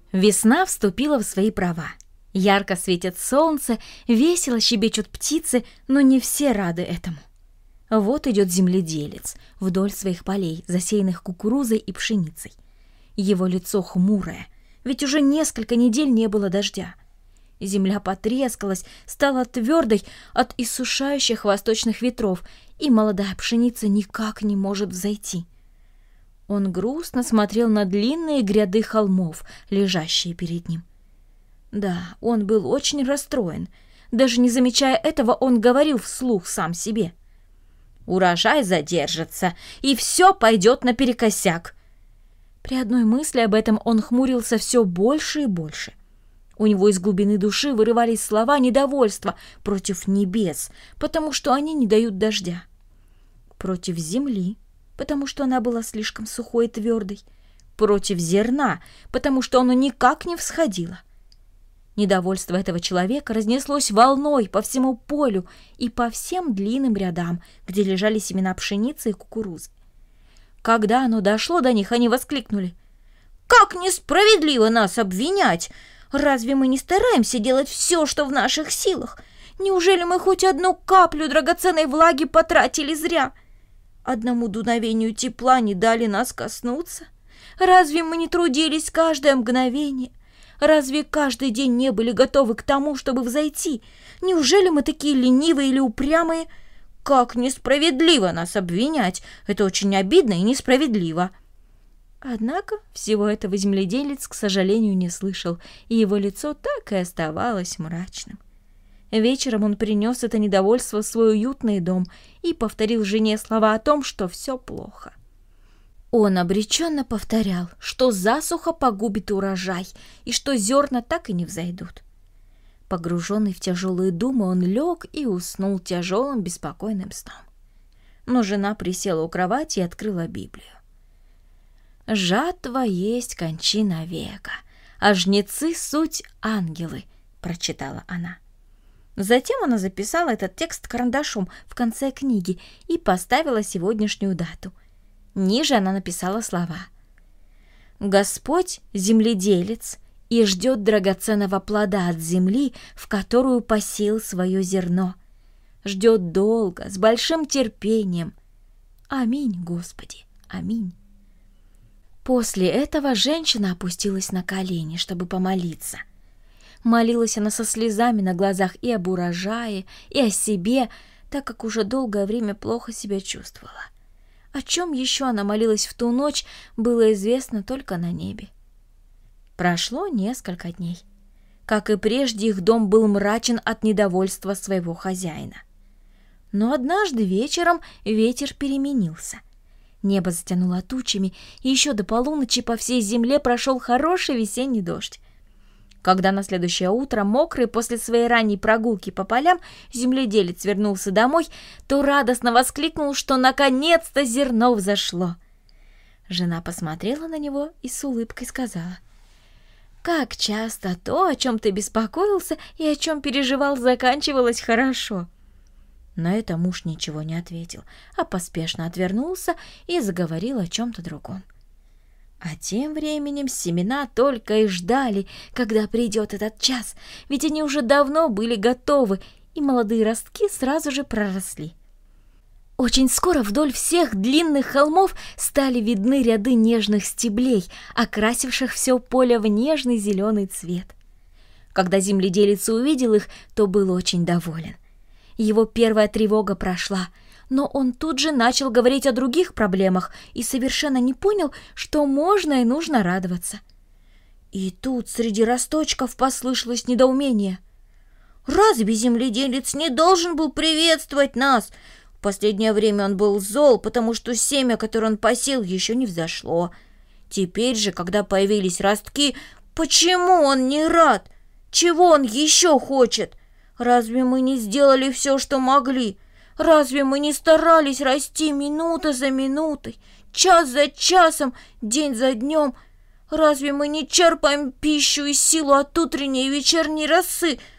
Весна вступила в свои права. Ярко светит солнце, весело щебечут птицы, но не все рады этому. Вот идет земледелец вдоль своих полей, засеянных кукурузой и пшеницей. Его лицо хмурое, ведь уже несколько недель не было дождя. Земля потрескалась, стала твердой от иссушающих восточных ветров, и молодая пшеница никак не может взойти. Он грустно смотрел на длинные гряды холмов, лежащие перед ним. Да, он был очень расстроен. Даже не замечая этого, он говорил вслух сам себе: «Урожай задержится, и все пойдет наперекосяк». При одной мысли об этом он хмурился все больше и больше. У него из глубины души вырывались слова недовольства против небес, потому что они не дают дождя, против земли, потому что она была слишком сухой и твердой, против зерна, потому что оно никак не всходило. Недовольство этого человека разнеслось волной по всему полю и по всем длинным рядам, где лежали семена пшеницы и кукурузы. Когда оно дошло до них, они воскликнули: «Как несправедливо нас обвинять! Разве мы не стараемся делать все, что в наших силах? Неужели мы хоть одну каплю драгоценной влаги потратили зря? Одному дуновению тепла не дали нас коснуться? Разве мы не трудились каждое мгновение? Разве каждый день не были готовы к тому, чтобы взойти? Неужели мы такие ленивые или упрямые? Как несправедливо нас обвинять! Это очень обидно и несправедливо». Однако всего этого земледелец, к сожалению, не слышал, и его лицо так и оставалось мрачным. Вечером он принес это недовольство в свой уютный дом и повторил жене слова о том, что все плохо. Он обреченно повторял, что засуха погубит урожай и что зерна так и не взойдут. Погруженный в тяжелые думы, он лег и уснул тяжелым беспокойным сном. Но жена присела у кровати и открыла Библию. «Жатва есть кончина века, а жнецы суть ангелы», — прочитала она. Затем она записала этот текст карандашом в конце книги и поставила сегодняшнюю дату. Ниже она написала слова: «Господь — земледелец и ждет драгоценного плода от земли, в которую посеял свое зерно. Ждет долго, с большим терпением. Аминь, Господи, аминь». После этого женщина опустилась на колени, чтобы помолиться. Молилась она со слезами на глазах и об урожае, и о себе, так как уже долгое время плохо себя чувствовала. О чем еще она молилась в ту ночь, было известно только на небе. Прошло несколько дней. Как и прежде, их дом был мрачен от недовольства своего хозяина. Но однажды вечером ветер переменился. Небо затянуло тучами, и еще до полуночи по всей земле прошел хороший весенний дождь. Когда на следующее утро, мокрый после своей ранней прогулки по полям, земледелец вернулся домой, то радостно воскликнул, что наконец-то зерно взошло. Жена посмотрела на него и с улыбкой сказала: «Как часто то, о чем ты беспокоился и о чем переживал, заканчивалось хорошо». На это муж ничего не ответил, а поспешно отвернулся и заговорил о чем-то другом. А тем временем семена только и ждали, когда придет этот час, ведь они уже давно были готовы, и молодые ростки сразу же проросли. Очень скоро вдоль всех длинных холмов стали видны ряды нежных стеблей, окрасивших все поле в нежный зеленый цвет. Когда земледелец увидел их, то был очень доволен. Его первая тревога прошла, но он тут же начал говорить о других проблемах и совершенно не понял, что можно и нужно радоваться. И тут среди росточков послышалось недоумение. «Разве земледелец не должен был приветствовать нас? В последнее время он был зол, потому что семя, которое он посеял, еще не взошло. Теперь же, когда появились ростки, почему он не рад? Чего он еще хочет? Разве мы не сделали все, что могли? Разве мы не старались расти минута за минутой, час за часом, день за днем? Разве мы не черпаем пищу и силу от утренней и вечерней росы,